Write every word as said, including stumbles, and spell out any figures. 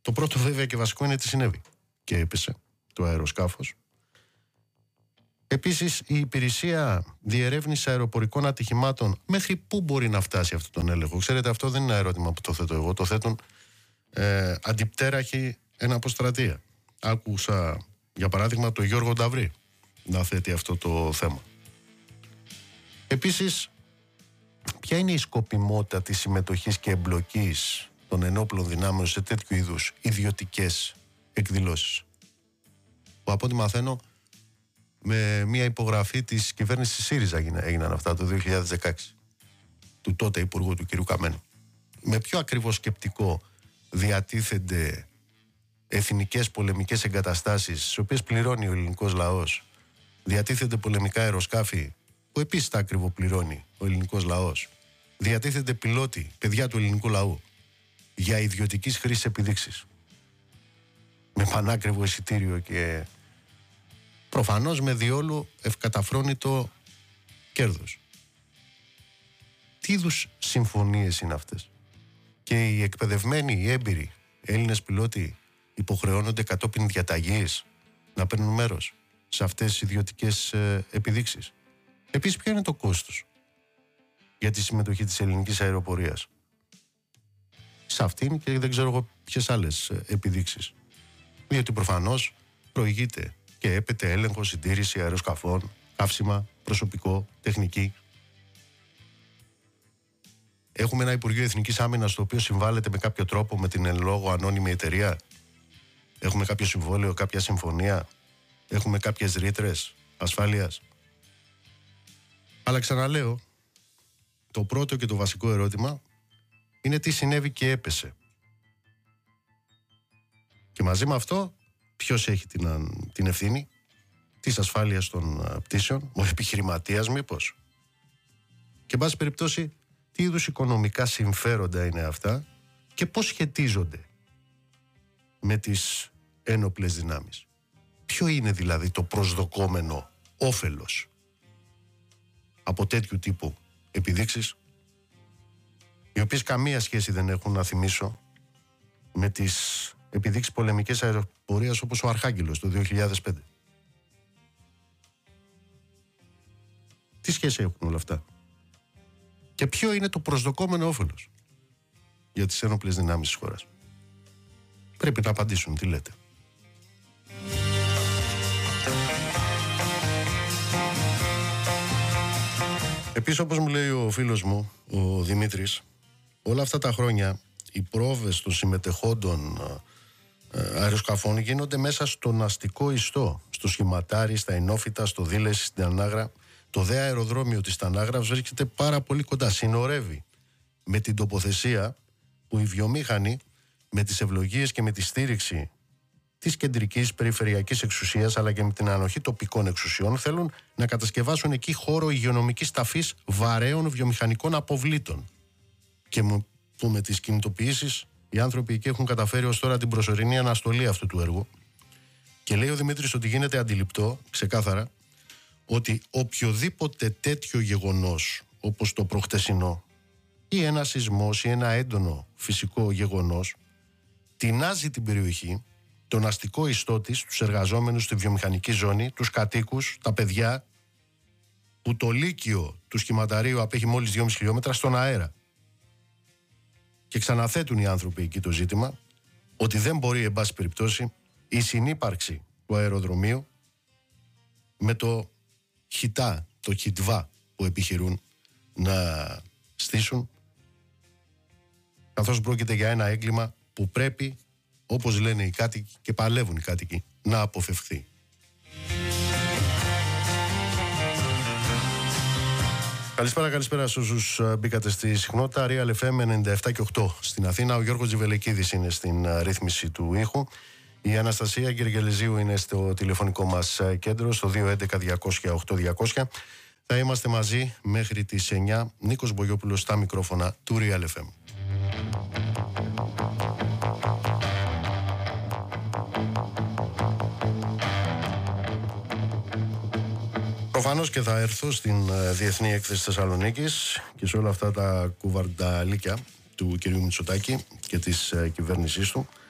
Το πρώτο βέβαια και βασικό είναι τι συνέβη. Και έπεσε το αεροσκάφος. Επίσης, η υπηρεσία διερεύνηση αεροπορικών ατυχημάτων, μέχρι πού μπορεί να φτάσει αυτόν τον έλεγχο? Ξέρετε, αυτό δεν είναι ένα ερώτημα που το θέτω εγώ. Το θέτουν ε, αντιπτέραχοι εν αποστρατεία. Άκουσα, για παράδειγμα, τον Γιώργο Νταβρή να θέτει αυτό το θέμα. Επίσης, ποια είναι η σκοπιμότητα της συμμετοχής και εμπλοκής των ενόπλων δυνάμεων σε τέτοιου είδους ιδιωτικές εκδηλώσεις? Που από ό,τι μαθαίνω, με μια υπογραφή της κυβέρνησης ΣΥΡΙΖΑ έγιναν αυτά το δύο χιλιάδες δεκαέξι, του τότε Υπουργού, του κ. Καμένου. Με ποιο ακριβώς σκεπτικό διατίθενται εθνικές πολεμικές εγκαταστάσεις, στις οποίες πληρώνει ο ελληνικός λαός, διατίθενται πολεμικά αεροσκάφη, που επίσης τα ακριβοπληρώνει ο ελληνικός λαός, διατίθενται πιλότοι, παιδιά του ελληνικού λαού, για ιδιωτικής χρήσης επιδείξεις, με πανάκριβο εισιτήριο και προφανώς με διόλου ευκαταφρόνητο κέρδος. Τι είδους συμφωνίες είναι αυτές? Και οι εκπαιδευμένοι, οι έμπειροι Έλληνες πιλότοι υποχρεώνονται κατόπιν διαταγής να παίρνουν μέρος σε αυτές τις ιδιωτικές ε, επιδείξεις? Επίσης, ποιο είναι το κόστος για τη συμμετοχή της ελληνικής αεροπορίας σε αυτήν και δεν ξέρω εγώ ποιες άλλες ε, επιδείξεις? Διότι προφανώς προηγείται και έπεται έλεγχο, συντήρηση αεροσκαφών, καύσιμα, προσωπικό, τεχνική. Έχουμε ένα Υπουργείο Εθνικής Άμυνας το οποίο συμβάλλεται με κάποιο τρόπο με την εν λόγω ανώνυμη εταιρεία. Έχουμε κάποιο συμβόλαιο, κάποια συμφωνία. Έχουμε κάποιες ρήτρες ασφάλειας. Αλλά ξαναλέω, το πρώτο και το βασικό ερώτημα είναι τι συνέβη και έπεσε. Και μαζί με αυτό, ποιος έχει την, την ευθύνη της ασφάλειας των πτήσεων? Ο επιχειρηματίας μήπως? Και εν πάση περιπτώσει, τι είδους οικονομικά συμφέροντα είναι αυτά και πώς σχετίζονται με τις ένοπλες δυνάμεις? Ποιο είναι δηλαδή το προσδοκόμενο όφελος από τέτοιου τύπου επιδείξεις, οι οποίες καμία σχέση δεν έχουν, να θυμίσω, με τις επιδείξεις πολεμικής αεροπορίας όπως ο Αρχάγγελος το δύο χιλιάδες πέντε? Τι σχέση έχουν όλα αυτά? Και ποιο είναι το προσδοκόμενο όφελος για τις ένοπλες δυνάμεις της χώρας? Πρέπει να απαντήσουν. Τι λέτε? Επίσης, όπως μου λέει ο φίλος μου, ο Δημήτρης, όλα αυτά τα χρόνια οι πρόβες των συμμετεχόντων αεροσκαφών γίνονται μέσα στον αστικό ιστό, στο Σχηματάρι, στα Ενόφυτα, στο Δήλεση, στην Ανάγρα. Το δε αεροδρόμιο της Τανάγρας βρίσκεται πάρα πολύ κοντά, συνορεύει με την τοποθεσία που οι βιομήχανοι, με τις ευλογίες και με τη στήριξη της κεντρικής περιφερειακής εξουσίας αλλά και με την ανοχή τοπικών εξουσιών, θέλουν να κατασκευάσουν εκεί χώρο υγειονομικής ταφής βαρέων βιομηχανικών αποβλήτων. Και που με τις κινητοποιήσεις οι άνθρωποι εκεί έχουν καταφέρει ως τώρα την προσωρινή αναστολή αυτού του έργου. Και λέει ο Δημήτρης ότι γίνεται αντιληπτό ξεκάθαρα ότι οποιοδήποτε τέτοιο γεγονός όπως το προχτεσινό ή ένα σεισμός ή ένα έντονο φυσικό γεγονός τεινάζει την περιοχή, τον αστικό ιστό της, τους εργαζόμενους στη βιομηχανική ζώνη, τους κατοίκους, τα παιδιά, που το λύκειο του Σχηματαρίου απέχει μόλις δυόμισι χιλιόμετρα στον αέρα. Και ξαναθέτουν οι άνθρωποι εκεί το ζήτημα ότι δεν μπορεί, εν πάση περιπτώσει, η συνύπαρξη του αεροδρομίου με το χιτά, το χιτβά που επιχειρούν να στήσουν, καθώς πρόκειται για ένα έγκλημα που πρέπει, όπως λένε οι κάτοικοι και παλεύουν οι κάτοικοι, να αποφευχθεί. Καλησπέρα, καλησπέρα σε όσους μπήκατε στη συχνότητα. Real εφ εμ ενενήντα επτά και οκτώ στην Αθήνα. Ο Γιώργος Τζιβελεκίδης είναι στην ρύθμιση του ήχου. Η Αναστασία Γεργελεζίου είναι στο τηλεφωνικό μας κέντρο, στο δύο έντεκα διακόσια οκτώ διακόσια. Θα είμαστε μαζί μέχρι τις εννιά. Νίκος Μπογιόπουλος στα μικρόφωνα του Real εφ εμ. Προφανώς και θα έρθω στην Διεθνή Έκθεση Θεσσαλονίκης και σε όλα αυτά τα κουβαρνταλίκια του κ. Μητσοτάκη και της κυβέρνησής του.